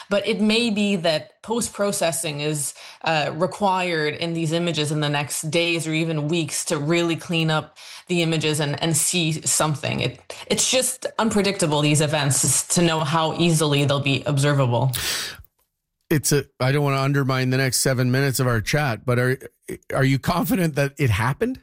But it may be that post-processing is required in these images in the next days or even weeks to really clean up the images and see something. It's just unpredictable, these events, to know how easily they'll be observable. I don't want to undermine the next 7 minutes of our chat, but are you confident that it happened?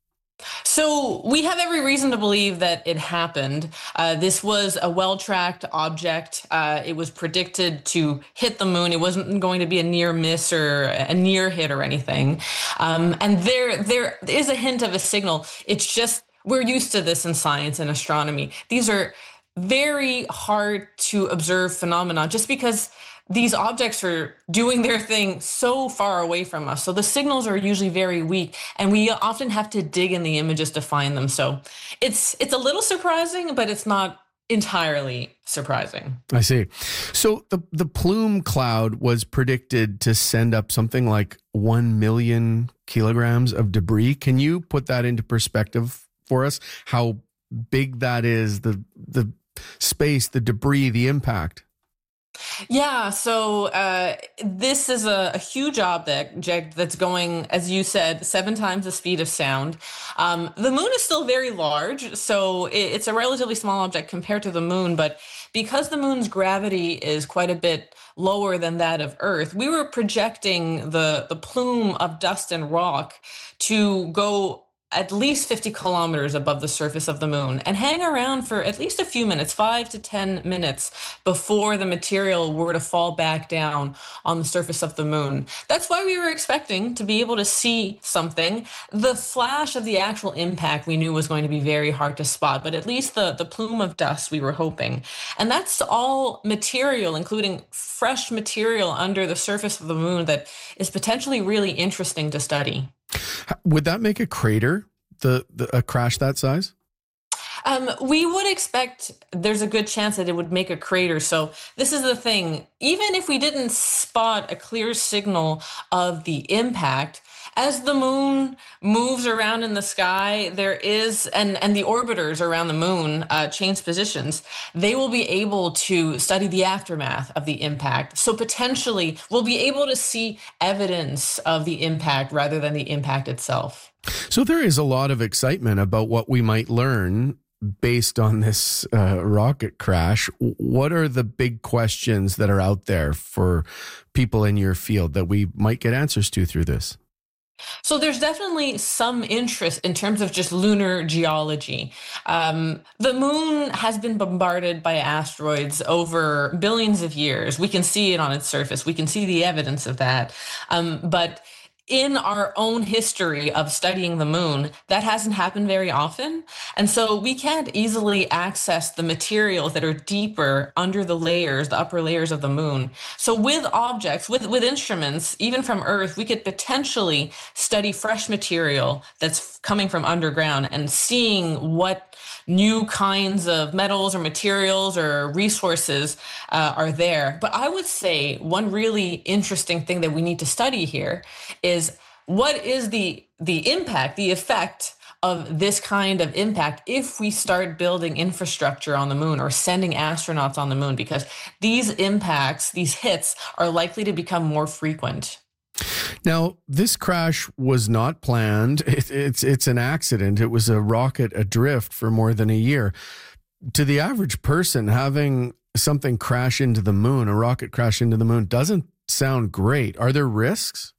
So we have every reason to believe that it happened. This was a well-tracked object. It was predicted to hit the moon. It wasn't going to be a near miss or a near hit or anything. And there is a hint of a signal. It's just, we're used to this in science and astronomy. These are very hard to observe phenomena just because these objects are doing their thing so far away from us. So the signals are usually very weak, and we often have to dig in the images to find them. So it's a little surprising, but it's not entirely surprising. I see. So the plume cloud was predicted to send up something like 1 million kilograms of debris. Can you put that into perspective for us? How big that is, the space, the debris, the impact? Yeah, so this is a huge object that's going, as you said, 7 times the speed of sound. The moon is still very large, so it's a relatively small object compared to the moon, but because the moon's gravity is quite a bit lower than that of Earth, we were projecting the plume of dust and rock to go at least 50 kilometers above the surface of the moon and hang around for at least a few minutes, 5 to 10 minutes, before the material were to fall back down on the surface of the moon. That's why we were expecting to be able to see something. The flash of the actual impact we knew was going to be very hard to spot, but at least the plume of dust we were hoping. And that's all material, including fresh material under the surface of the moon, that is potentially really interesting to study. Would that make a crater, a crash that size? We would expect there's a good chance that it would make a crater. So this is the thing. Even if we didn't spot a clear signal of the impact, as the moon moves around in the sky, there is, and the orbiters around the moon change positions, they will be able to study the aftermath of the impact. So potentially we'll be able to see evidence of the impact rather than the impact itself. So there is a lot of excitement about what we might learn based on this rocket crash. What are the big questions that are out there for people in your field that we might get answers to through this? So there's definitely some interest in terms of just lunar geology. The moon has been bombarded by asteroids over billions of years. We can see it on its surface. We can see the evidence of that. But in our own history of studying the moon, that hasn't happened very often. And so we can't easily access the materials that are deeper under the layers, the upper layers of the moon. So with objects, with instruments, even from Earth, we could potentially study fresh material that's coming from underground and seeing what new kinds of metals or materials or resources are there. But I would say one really interesting thing that we need to study here is what is the impact, the effect of this kind of impact if we start building infrastructure on the moon or sending astronauts on the moon, because these impacts, these hits, are likely to become more frequent. Now, this crash was not planned. It's an accident. It was a rocket adrift for more than a year. To the average person, having something crash into the moon, a rocket crash into the moon, doesn't sound great. Are there risks?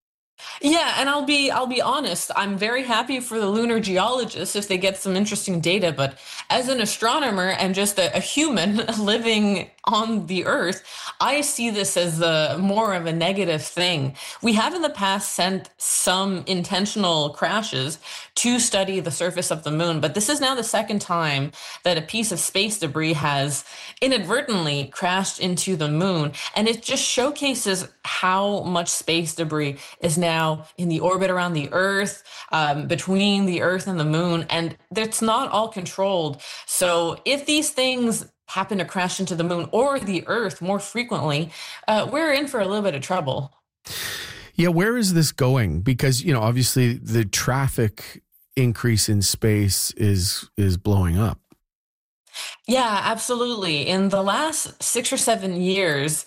Yeah, and I'll be honest, I'm very happy for the lunar geologists if they get some interesting data, but as an astronomer and just a human living on the Earth, I see this as more of a negative thing. We have in the past sent some intentional crashes to study the surface of the moon, but this is now the second time that a piece of space debris has inadvertently crashed into the moon, and it just showcases how much space debris is now in the orbit around the Earth, between the Earth and the moon, and it's not all controlled. So if these things happen to crash into the moon or the Earth more frequently, we're in for a little bit of trouble. Yeah, where is this going? Because, obviously the traffic increase in space is blowing up. Yeah, absolutely. In the last 6 or 7 years,